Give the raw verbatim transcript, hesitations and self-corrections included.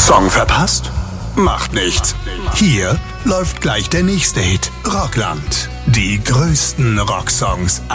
Song verpasst? Macht nichts. Hier läuft gleich der nächste Hit. Rockland. Die größten Rocksongs